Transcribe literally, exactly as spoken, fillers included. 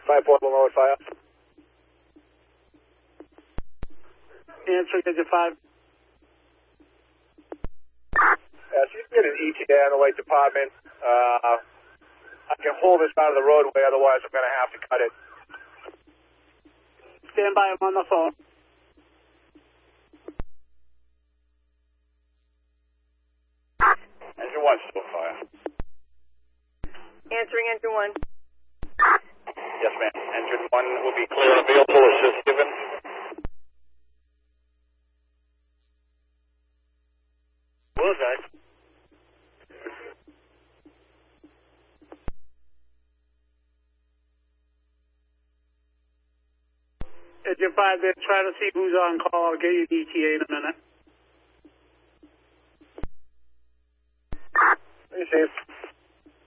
five portable mode fire. Answering engine five. Yeah, so you can get an E T A on the Lake Department. Uh, I can hold this out of the roadway, otherwise I'm going to have to cut it. Stand by, I'm on the phone. Engine one, still fire. Answering engine one. Yes, ma'am. Engine one will be clear and available. Assist given. Well, guys. Engine five, they're trying to see who's on call. I'll get you an E T A in a minute. Be safe.